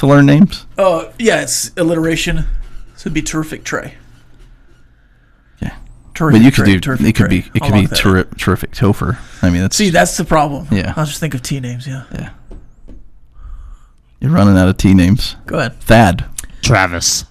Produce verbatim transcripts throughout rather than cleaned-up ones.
to learn names? Uh, yeah, it's alliteration. So it'd be Terrific Trey. Yeah. Terrific But you could Trey, do, Terrific it could Trey. be, it I'll could be lock that terri- Terrific Topher. I mean, that's... See, that's the problem. Yeah. I'll just think of T names, yeah. Yeah. You're running out of T names. Go ahead. Thad. Travis.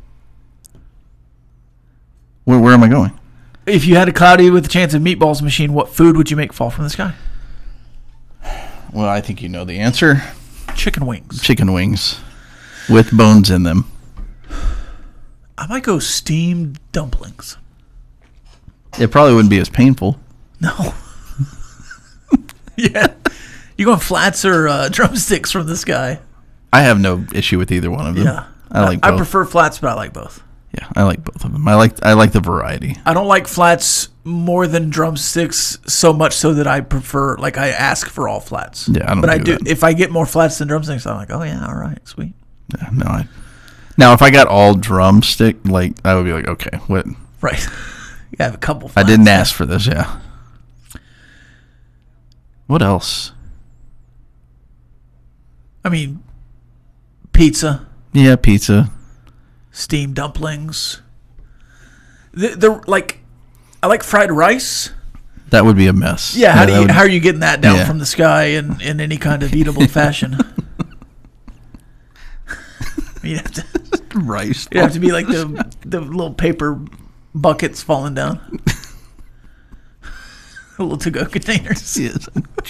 Where, where am I going? If you had a cloudy with a chance of meatballs machine, what food would you make fall from the sky? Well, I think you know the answer. Chicken wings. Chicken wings with bones in them. I might go steamed dumplings. It probably wouldn't be as painful. No. Yeah. You going flats or uh, drumsticks from the sky? I have no issue with either one of them. Yeah. I like I both. prefer flats, but I like both. Yeah, I like both of them. I like I like the variety. I don't like flats more than drumsticks so much so that I prefer, like, I ask for all flats. Yeah, I don't But do I do. that. If I get more flats than drumsticks, I'm like, oh, yeah, all right, sweet. Yeah, no, I. Now, if I got all drumstick, like I would be like, okay, what? Right. You have a couple I flats. didn't ask for this. Yeah. What else? I mean, pizza, Yeah, pizza. steamed dumplings. The, the like, I like fried rice. That would be a mess. Yeah, how do that you would- how are you getting that down Yeah. from the sky in, in any kind of eatable fashion? You have to, rice? you have to be like the the little paper buckets falling down, little to go containers. Yes.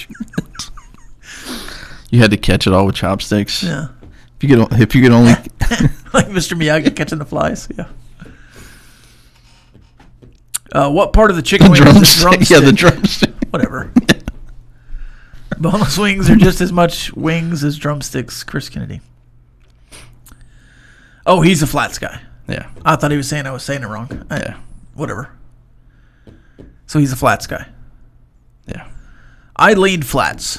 You had to catch it all with chopsticks. Yeah, If you could, if you could only. like Mister Miyagi catching the flies. Yeah. Uh, what part of the chicken wing is drumstick. a drumstick? Yeah, the drumstick. Whatever. Boneless wings are just as much wings as drumsticks. Chris Kennedy. Oh, he's a flats guy. Yeah. I thought he was saying I was saying it wrong. I, Yeah. Whatever. So he's a flats guy. Yeah. I leaned flats.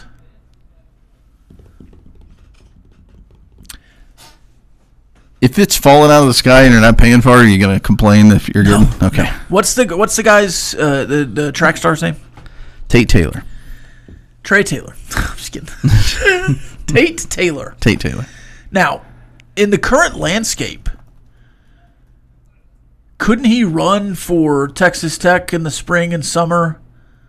If it's falling out of the sky and you're not paying for it, are you going to complain if you're No, good? Okay. What's the what's the guy's uh, the the track star's name? Tate Taylor. Trey Taylor. I'm just kidding. Tate Taylor. Tate Taylor. Now, in the current landscape, couldn't he run for Texas Tech in the spring and summer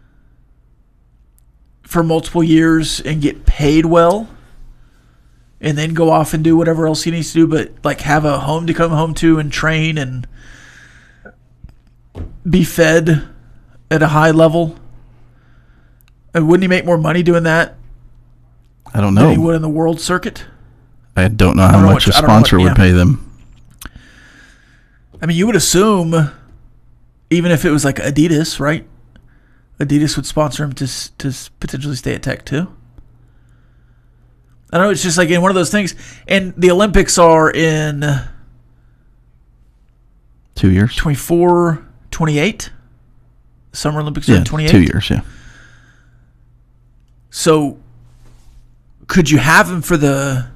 for multiple years and get paid well? And then go off and do whatever else he needs to do, but like have a home to come home to and train and be fed at a high level? And wouldn't he make more money doing that I don't than he know. would in the world circuit? I don't know how don't know much what- a I don't know what- sponsor yeah. would pay them. I mean, you would assume, even if it was like Adidas, right? Adidas would sponsor him to s- to s- potentially stay at Tech too. I know it's just like in one of those things. And the Olympics are in Two years. twenty-four, twenty-eight. Summer Olympics are Yeah, in twenty-eight. two years. Yeah. So, could you have him for the?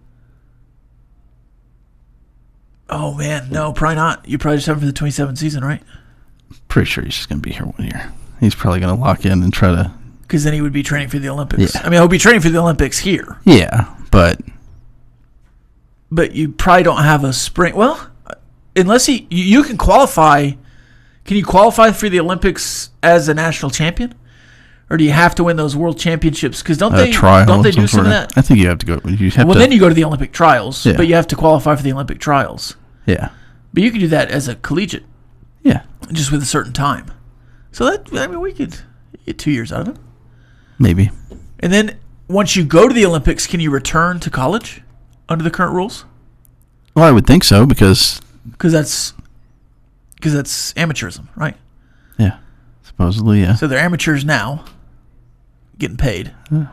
Oh man, no, probably not. You probably just have him for the twenty-seven season, right? Pretty sure he's just going to be here one year. He's probably going to lock in and try to. Because then he would be training for the Olympics. Yeah. I mean, he'll be training for the Olympics here. Yeah, but But you probably don't have a spring. Well, unless he, you, you can qualify. Can you qualify for the Olympics as a national champion, or do you have to win those world championships? Because don't a they trial. don't they of do some some of sort. that? I think you have to go. You have Well, to. then you go to the Olympic trials, Yeah. but you have to qualify for the Olympic trials. Yeah. But you can do that as a collegiate, Yeah. just with a certain time. So that I mean, we could get two years out of it. Maybe. And then once you go to the Olympics, can you return to college under the current rules? Well, I would think so because. Because that's because that's amateurism, right? Yeah. Supposedly, yeah. So they're amateurs now, getting paid.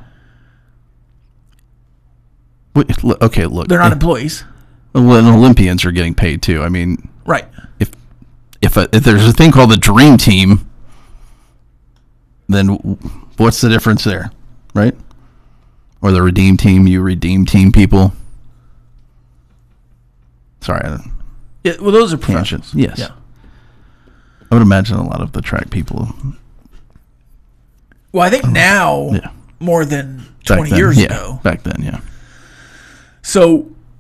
Wait, look, okay, look. They're not eh, employees, Well, and Olympians are getting paid too. I mean, right? if if a, if there's a thing called the Dream Team, then w- what's the difference there, right? Or the Redeem Team, you Redeem Team people. Sorry, I don't. Yeah, well, those are professionals. Tangent, yes. Yeah. I would imagine a lot of the track people. Well, I think now Yeah. more than Back twenty then, years yeah, ago. back then, yeah. So